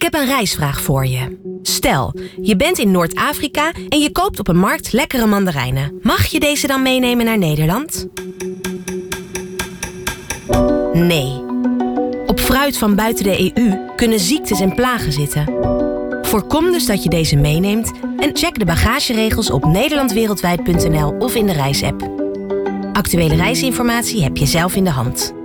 heb een reisvraag voor je. Stel, je bent in Noord-Afrika en je koopt op een markt lekkere mandarijnen. Mag je deze dan meenemen naar Nederland? Nee. Op fruit van buiten de EU kunnen ziektes en plagen zitten. Voorkom dus dat je deze meeneemt en check de bagageregels op nederlandwereldwijd.nl of in de reisapp. Actuele reisinformatie heb je zelf in de hand.